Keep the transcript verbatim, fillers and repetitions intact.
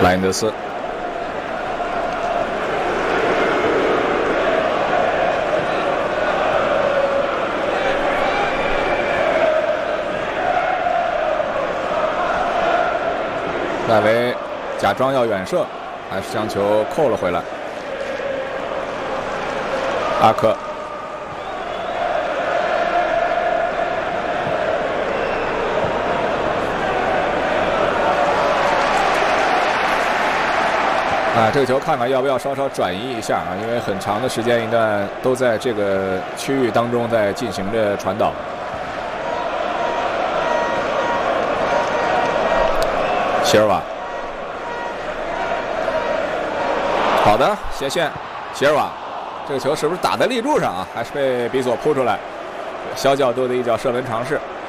莱因德斯。戴维假装要远射，还是将球扣了回来。阿克。 啊，这个球看看要不要稍稍转移一下啊，因为很长的时间一段都在这个区域当中在进行着传导。席尔瓦，好的斜线，席尔瓦，这个球是不是打在立柱上啊？还是被比索扑出来？小角度的一脚射门尝试。